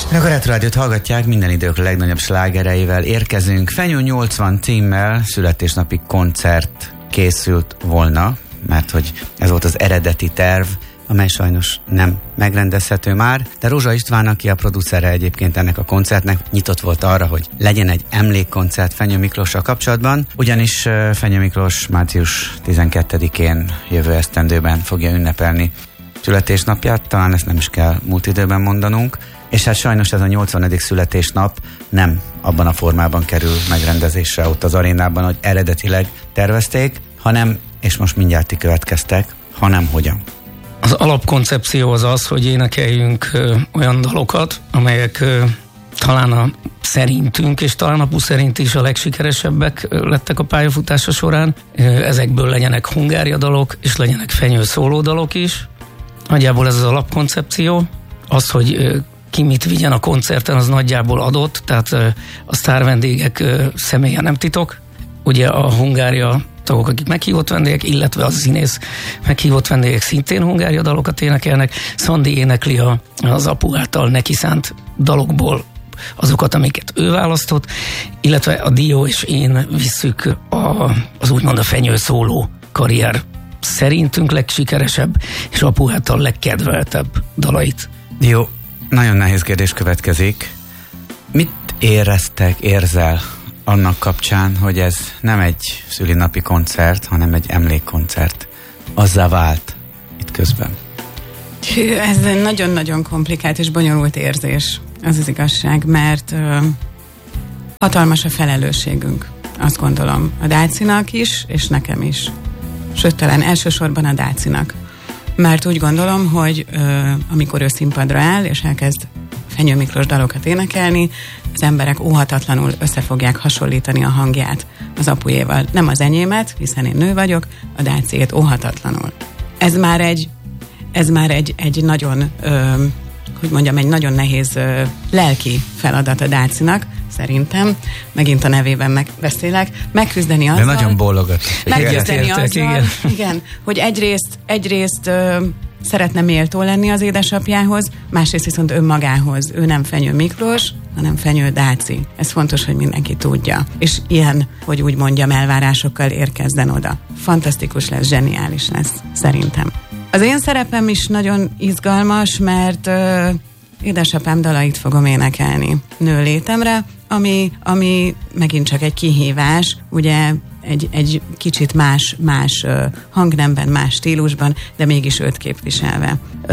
A Retro Rádiót hallgatják, minden idők legnagyobb slágereivel érkezünk. Fenyő 80 címmel születésnapi koncert készült volna, mert hogy ez volt az eredeti terv, amely sajnos nem megrendezhető már, de Rózsa István, aki a producere egyébként ennek a koncertnek, nyitott volt arra, hogy legyen egy emlékkoncert Fenyő Miklóssal kapcsolatban, ugyanis Fenyő Miklós március 12-én jövő esztendőben fogja ünnepelni születésnapját, talán ezt nem is kell múlt időben mondanunk, és hát sajnos ez a 80. születésnap nem abban a formában kerül megrendezésre ott az arénában, hogy eredetileg tervezték, hanem, és most mindjárt ti következtek, hanem hogyan. Az alapkoncepció az, hogy énekeljünk olyan dalokat, amelyek talán szerintünk, és talán apu szerint is a legsikeresebbek lettek a pályafutása során. Ezekből legyenek Hungária dalok, és legyenek Fenyő szóló dalok is. Nagyjából ez az alapkoncepció. Az, hogy ki mit vigyen a koncerten, az nagyjából adott, tehát a sztárvendégek személye nem titok. Ugye a Hungária tagok, akik meghívott vendégek, illetve a színész meghívott vendégek szintén Hungária dalokat énekelnek. Szandi énekli az apu által neki szánt dalokból azokat, amiket ő választott, illetve a Dió és én visszük az úgymond a Fenyő szóló karrier szerintünk legsikeresebb, és apu által legkedveltebb dalait. Jó, nagyon nehéz kérdés következik. Mit érzel annak kapcsán, hogy ez nem egy szülinapi koncert, hanem egy emlékkoncert? Azzá vált itt közben. Ez egy nagyon-nagyon komplikált és bonyolult érzés, az az igazság, mert hatalmas a felelősségünk, azt gondolom, a Dácinak is, és nekem is. Sőt, talán elsősorban a Dácinak. Mert úgy gondolom, hogy amikor ő színpadra áll, és elkezd Fenyő Miklós dalokat énekelni, az emberek óhatatlanul össze fogják hasonlítani a hangját az apujéval. Nem az enyémet, hiszen én nő vagyok, a Dáciét óhatatlanul. Ez már egy nagyon, hogy mondjam, egy nagyon nehéz lelki feladat a Dácinak, szerintem, megint a nevében beszélek, megküzdeni azzal... De nagyon bólogat. Megküzdeni azzal, igen, hogy egyrészt szeretne méltó lenni az édesapjához, másrészt viszont önmagához. Ő nem Fenyő Miklós, hanem Fenyő Dáci. Ez fontos, hogy mindenki tudja. És ilyen, hogy úgy mondjam, elvárásokkal érkezzen oda. Fantasztikus lesz, zseniális lesz, szerintem. Az én szerepem is nagyon izgalmas, mert édesapám dalait fogom énekelni nőlétemre, ami megint csak egy kihívás, ugye egy kicsit más hangnemben, más stílusban, de mégis őt képviselve.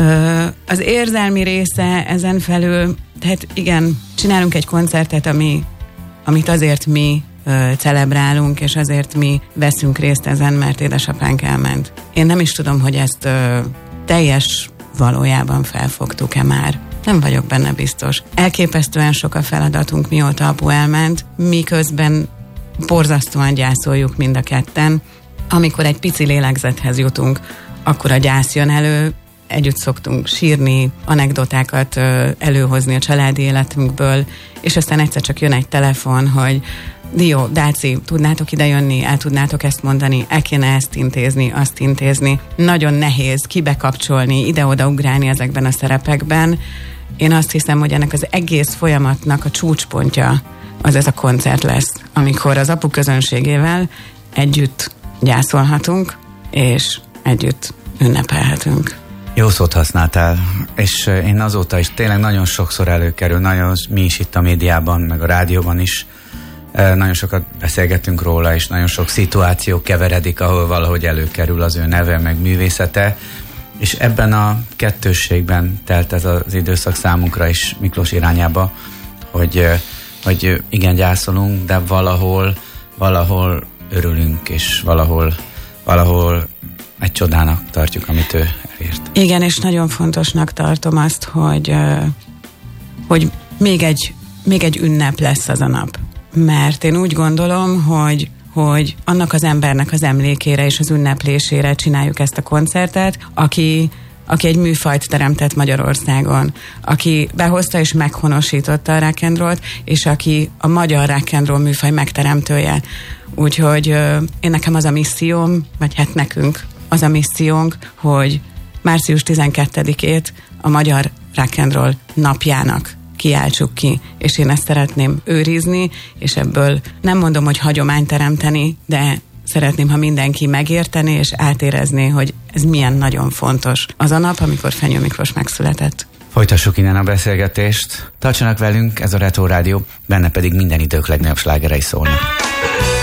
Az érzelmi része ezen felül, tehát igen, csinálunk egy koncertet, amit azért mi celebrálunk, és azért mi veszünk részt ezen, mert édesapánk elment. Én nem is tudom, hogy ezt teljes valójában felfogtuk-e már. Nem vagyok benne biztos. Elképesztően sok a feladatunk, mióta apu elment, miközben borzasztóan gyászoljuk mind a ketten. Amikor egy pici lélegzethez jutunk, akkor a gyász jön elő, együtt szoktunk sírni, anekdotákat előhozni a családi életünkből, és aztán egyszer csak jön egy telefon, hogy Dió, Dáci, tudnátok ide jönni, el tudnátok ezt mondani, el kéne ezt intézni, azt intézni. Nagyon nehéz kibekapcsolni, ide-oda ugrálni ezekben a szerepekben. Én azt hiszem, hogy ennek az egész folyamatnak a csúcspontja az ez a koncert lesz, amikor az apu közönségével együtt gyászolhatunk, és együtt ünnepelhetünk. Jó szót használtál, és én azóta is tényleg nagyon sokszor előkerül, mi is itt a médiában, meg a rádióban is, nagyon sokat beszélgetünk róla, és nagyon sok szituáció keveredik, ahol valahogy előkerül az ő neve, meg művészete, és ebben a kettősségben telt ez az időszak számunkra is Miklós irányába, hogy igen, gyászolunk, de valahol örülünk, és valahol egy csodának tartjuk, amit ő elért. Igen, és nagyon fontosnak tartom azt, hogy még egy ünnep lesz az a nap. Mert én úgy gondolom, hogy annak az embernek az emlékére és az ünneplésére csináljuk ezt a koncertet, aki egy műfajt teremtett Magyarországon, aki behozta és meghonosította a rock and rollt, és aki a magyar rock and roll műfaj megteremtője. Úgyhogy én nekem az a misszióm, vagy hát nekünk az a missziónk, hogy március 12-ét a magyar rock and roll napjának kiáltsuk ki. És én ezt szeretném őrizni, és ebből nem mondom, hogy hagyományt teremteni, de szeretném, ha mindenki megérteni és átérezné, hogy ez milyen nagyon fontos. Az a nap, amikor Fenyő Miklós megszületett. Folytassuk innen a beszélgetést. Tartsanak velünk, ez a Retro Rádió, benne pedig minden idők legnagyobb slágerei szólnak.